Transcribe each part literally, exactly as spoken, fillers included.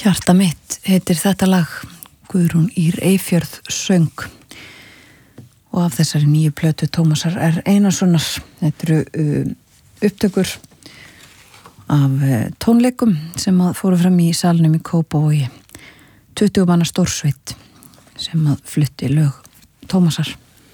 Hjarta mitt heitir þetta lag, Guðrún Ýr Eyfjörð söng og af þessari nýju plötu Tómasar R. Einarssonar. Þetta eru uh, upptökur af uh, tónleikum sem að fóru fram í salnum í Kópavogi, tuttugu manna stórsveit sem að flutti lög Tómasar.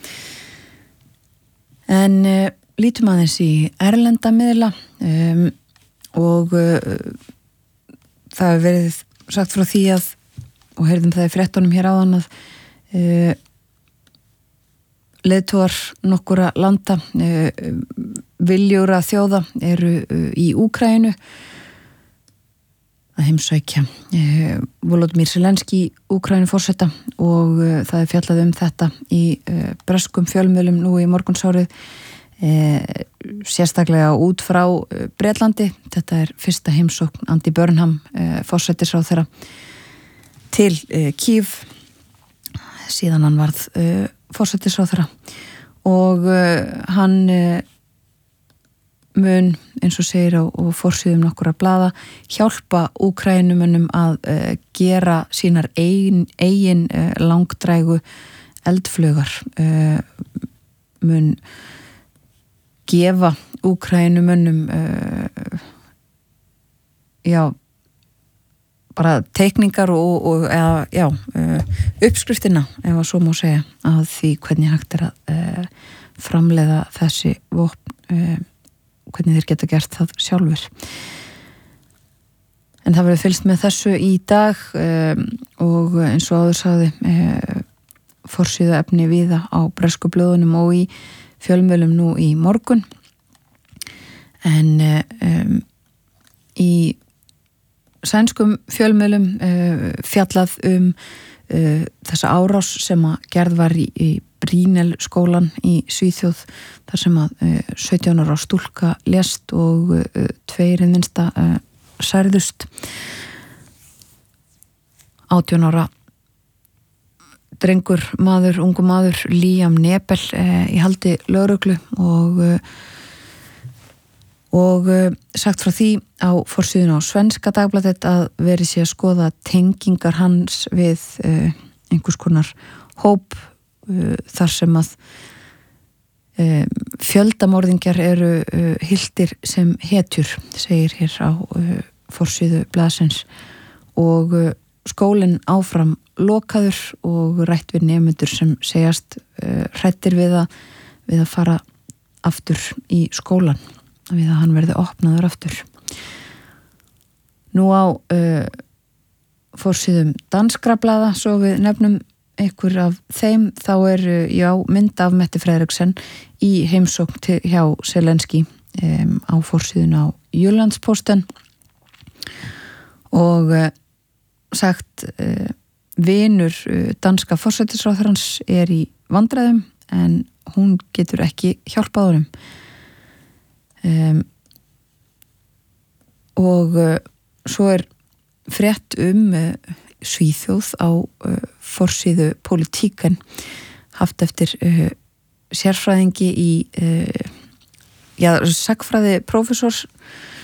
En uh, lítum aðeins í erlenda miðla um, og uh, það hefur verið sagt frá því að, og heyrðum það í fréttunum hér áðan að uh, leiðtogar nokkura landa uh, viljúra þjóða eru uh, í Úkraínu að heimsækja uh, Volodymyr Zelenský Úkraínu forseta og uh, það er fjallað um þetta í uh, breskum fjölmiðlum nú í morgunsárið. Eh, sérstaklega út frá eh, Bretlandi. Þetta er fyrsta heimsókn Andy Burnham eh, forsætisráðherra til eh, Kyiv síðan hann varð eh, forsætisráðherra og eh, hann eh, mun eins og segir á og forsíðum nokkura blaða hjálpa Úkrænumönnum að eh, gera sínar eigin, eigin eh, langdrægu eldflaugar, eh, mun gefa Úkrænumönnum uh, já bara teikningar og, og eða, já, uh, uppskriftina ef að svo má segja að því hvernig hægt er að uh, framleiða þessi vopn, uh, hvernig þeir geta gert það sjálfur. En það verður fylgst með þessu í dag um, og eins og áður sagði uh, forsíðu efni víða á bresku blöðunum og í fjölmiðlum nú í morgun. En um, í sænskum fjölmiðlum uh, fjallað um uh, þessa árás sem að gerð var í, í Brynel skólan í Svíþjóð þar sem að uh, sautján ára stúlka lést og uh, tveir hið minnsta uh, særðust. átján ára drengur maður, ungu maður Liam Nebel eh, í haldi lögreglu og eh, og eh, sagt frá því á forsíðunni á Svenska Dagbladet að verið sé að skoða tengingar hans við eh, einhvers konar hóp eh, þar sem að eh, fjöldamorðingjar eru eh, hyltir sem hetjur, segir hér á eh, forsíðu blaðsins og eh, skólinn áfram lokaður og rætt við nemendur sem segjast uh, hrættir við að, við að fara aftur í skólan, við að hann verði opnaður aftur. Nú á uh, forsíðum danskra blaða, svo við nefnum einhver af þeim, þá er uh, já, mynd af Mette Frederiksen í heimsókn til, hjá Zelenský um, á forsíðun á Jyllandsposten og uh, sagt uh, vinur danska forsætisráðherrans er í vandræðum en hún getur ekki hjálpað honum um, og uh, svo er frétt um uh, Svíþjóð á uh, forsíðu Politíken haft eftir uh, sérfræðingi í uh, já, sagfræði prófessors